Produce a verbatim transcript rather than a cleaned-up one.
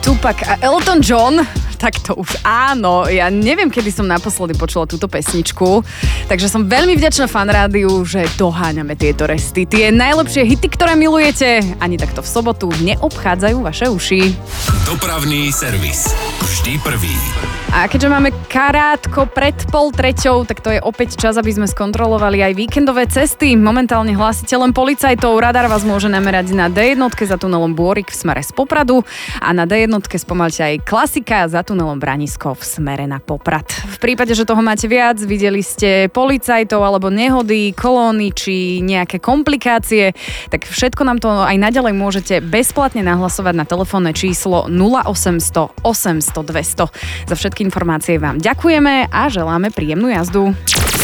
Tupac a Elton John, tak to už áno. Ja neviem, kedy som naposledy počula túto pesničku, takže som veľmi vďačná Fan rádiu, že doháňame tieto resty. Tie najlepšie hity, ktoré milujete, ani takto v sobotu neobchádzajú vaše uši. Dopravný servis. Vždy prvý. A keďže máme karátko pred pol treťou, tak to je opäť čas, aby sme skontrolovali aj víkendové cesty. Momentálne hlásite len policajtov. Radar vás môže namerať na dé jedna za tunelom Bôrik v smere z Popradu a na dé jedna spomaľte aj klasika za tunelom Branisko v smere na Poprad. V prípade, že toho máte viac, videli ste policajtov alebo nehody, kolóny či nejaké komplikácie, tak všetko nám to aj naďalej môžete bezplatne nahlasovať na telefónne číslo nula osemsto osemsto dvesto. Za všetky informácie vám ďakujeme a želáme príjemnú jazdu.